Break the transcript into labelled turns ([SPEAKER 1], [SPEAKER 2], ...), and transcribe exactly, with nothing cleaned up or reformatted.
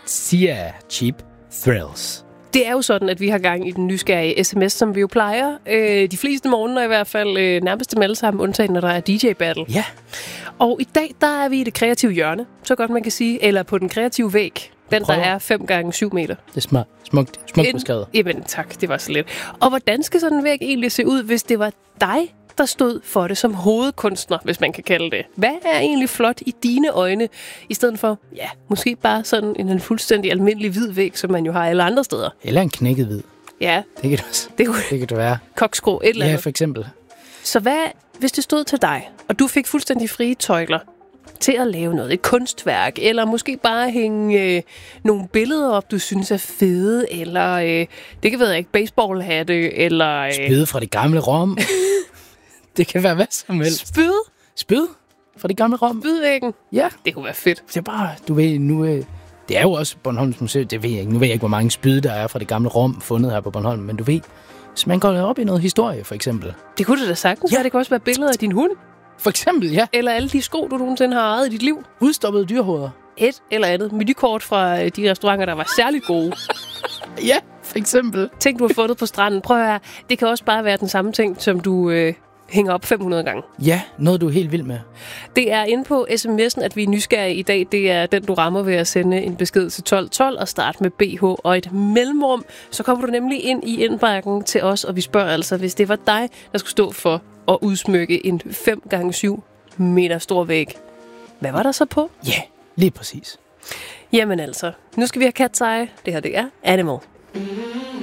[SPEAKER 1] Sia Cheap Thrills.
[SPEAKER 2] Det er jo sådan, at vi har gang i den nysgerrige sms, som vi jo plejer. Øh, de fleste morgener i hvert fald, øh, nærmest dem alle sammen, undtagen når der er D J-battle.
[SPEAKER 1] Ja.
[SPEAKER 2] Og i dag, der er vi i det kreative hjørne, så godt man kan sige, eller på den kreative væg. Den, der er fem gange syv meter.
[SPEAKER 1] Det er smart. Smukt, smukt beskrevet.
[SPEAKER 2] Jamen tak, det var så lidt. Og hvordan skal sådan en væg egentlig se ud, hvis det var dig, der stod for det som hovedkunstner, hvis man kan kalde det? Hvad er egentlig flot i dine øjne, i stedet for, ja, måske bare sådan en, en fuldstændig almindelig hvid væg, som man jo har alle andre steder?
[SPEAKER 1] Eller en knækket hvid.
[SPEAKER 2] Ja.
[SPEAKER 1] Det kan det også.
[SPEAKER 2] Det kunne,
[SPEAKER 1] det kan det være.
[SPEAKER 2] Koksgrå, et eller andet.
[SPEAKER 1] Ja, for eksempel.
[SPEAKER 2] Så hvad, hvis det stod til dig, og du fik fuldstændig frie tøjler til at lave noget, et kunstværk, eller måske bare hænge øh, nogle billeder op, du synes er fede, eller øh, det kan være ikke baseballhatte, eller... Øh,
[SPEAKER 1] Spyd fra det gamle Rom. Det kan være hvad som helst.
[SPEAKER 2] Spyd?
[SPEAKER 1] Spyd fra det gamle Rom.
[SPEAKER 2] Spydvæggen?
[SPEAKER 1] Ja.
[SPEAKER 2] Det kunne være fedt.
[SPEAKER 1] Det er bare, du ved, nu... Øh, det er jo også Bornholms Museum, det ved jeg ikke. Nu ved jeg ikke, hvor mange spyd der er fra det gamle Rom fundet her på Bornholm, men du ved, hvis man går op i noget historie, for eksempel.
[SPEAKER 2] Det kunne det da sagtens. Ja. Det kan også være billeder af din hund.
[SPEAKER 1] For eksempel, ja.
[SPEAKER 2] Eller alle de sko, du nogensinde har ejet i dit liv.
[SPEAKER 1] Udstoppede dyrhoveder.
[SPEAKER 2] Et eller andet menukort fra de restauranter, der var særlig gode.
[SPEAKER 1] Ja, for eksempel.
[SPEAKER 2] Ting, du har fundet på stranden. Prøv at høre, det kan også bare være den samme ting, som du øh, hænger op fem hundrede gange.
[SPEAKER 1] Ja, noget du er helt vild med.
[SPEAKER 2] Det er inde på sms'en, at vi er nysgerrige i dag. Det er den, du rammer ved at sende en besked til tolv tolv og starte med B H og et mellemrum. Så kommer du nemlig ind i indbakken til os, og vi spørger altså, hvis det var dig, der skulle stå for at udsmykke en fem gange syv meter stor væg. Hvad var der så på?
[SPEAKER 1] Ja, yeah, lige præcis.
[SPEAKER 2] Jamen altså, nu skal vi have cat's eye. Det her, det er Animal. Mm-hmm.